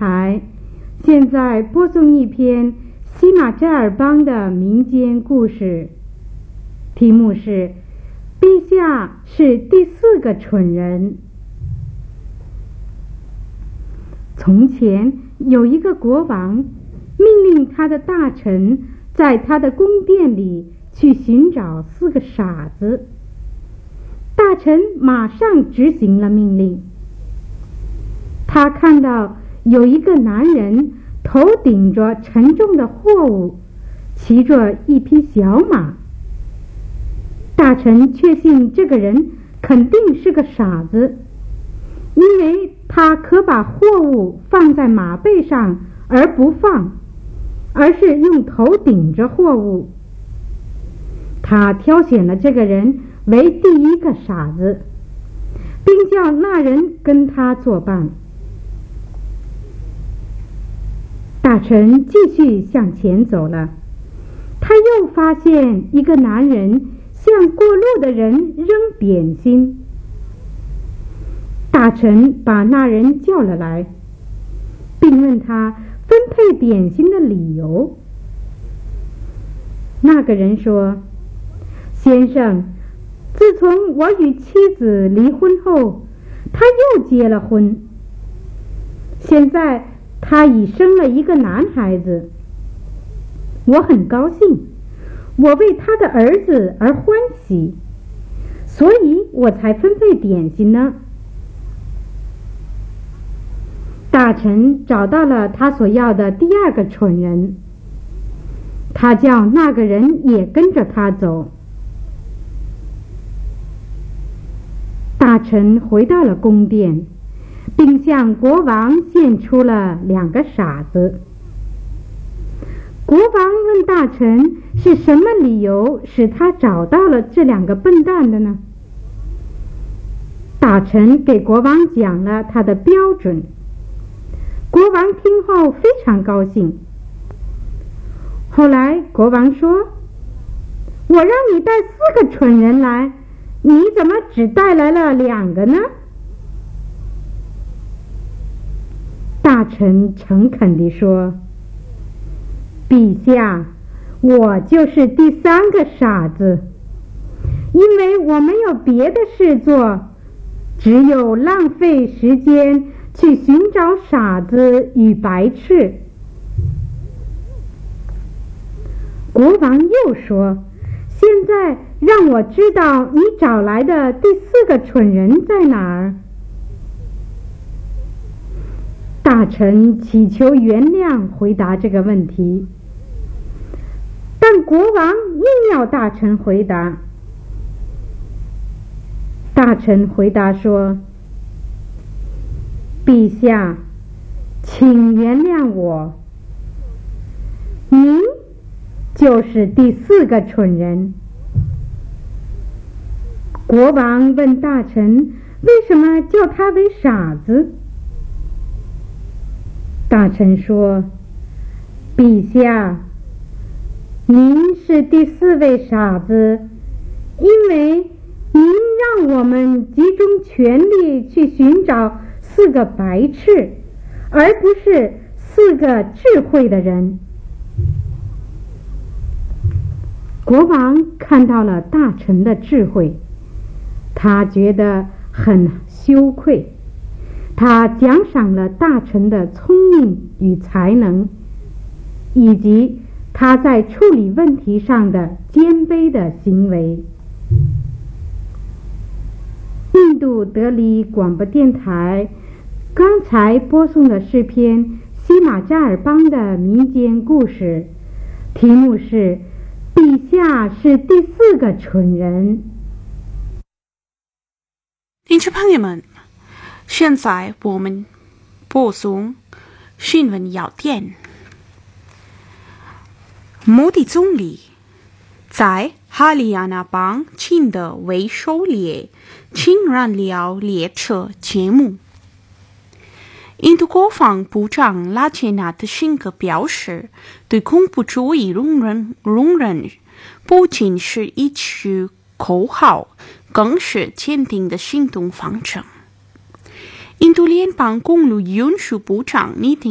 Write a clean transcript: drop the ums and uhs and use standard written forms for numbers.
台，现在播送一篇西马扎尔邦的民间故事，题目是陛下是第4个蠢人。从前有一个国王，命令他的大臣在他的宫殿里去寻找4个傻子。大臣马上执行了命令。他看到有一个男人头顶着沉重的货物，骑着一匹小马。大臣确信这个人肯定是个傻子，因为他可把货物放在马背上而不放，而是用头顶着货物。他挑选了这个人为第1个傻子，并叫那人跟他作伴。大臣继续向前走了，他又发现一个男人向过路的人扔点心。大臣把那人叫了来，并问他分配点心的理由。那个人说：先生，自从我与妻子离婚后，他又结了婚。现在他已生了一个男孩子，我很高兴，我为他的儿子而欢喜，所以我才分配点心呢。大臣找到了他所要的第2个蠢人，他叫那个人也跟着他走。大臣回到了宫殿，并向国王献出了2个傻子。国王问大臣是什么理由使他找到了这2个笨蛋的呢？大臣给国王讲了他的标准。国王听后非常高兴。后来国王说：我让你带4个蠢人来，你怎么只带来了2个呢？大臣诚恳地说：陛下，我就是第3个傻子，因为我没有别的事做，只有浪费时间去寻找傻子与白痴。国王又说：现在让我知道你找来的第4个蠢人在哪儿。大臣祈求原谅回答这个问题，但国王硬要大臣回答。大臣回答说：陛下，请原谅我，您就是第4个蠢人。国王问大臣为什么叫他为傻子。大臣说：陛下，您是第4位傻子，因为您让我们集中全力去寻找4个白痴，而不是4个智慧的人。国王看到了大臣的智慧，他觉得很羞愧。他奖赏了大臣的聪明与才能，以及他在处理问题上的谦卑的行为。印度德里广播电台刚才播送的是篇西马扎尔邦的民间故事，题目是陛下是第4个蠢人。 听众朋友们，现在我们播送新闻要点。摩迪总理在哈里亚纳邦庆的维狩猎氢燃料列车节目。印度国防部长拉杰纳德辛格表示，对恐怖主义容忍不仅是一句口号，更是坚定的行动方针。印度联邦公路运输部长尼丁